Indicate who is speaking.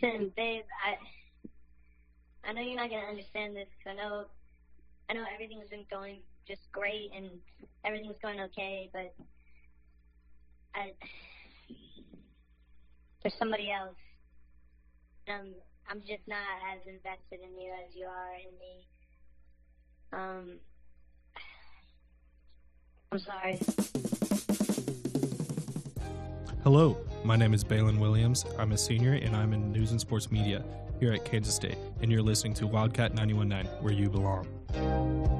Speaker 1: Listen, babe, I know you're not gonna understand this. I know everything's been going just great and everything's going okay, but there's somebody else. I'm just not as invested in you as you are in me. I'm sorry.
Speaker 2: Hello, my name is Balin Williams. I'm a senior and I'm in news and sports media here at Kansas State, and you're listening to Wildcat 91.9, where you belong.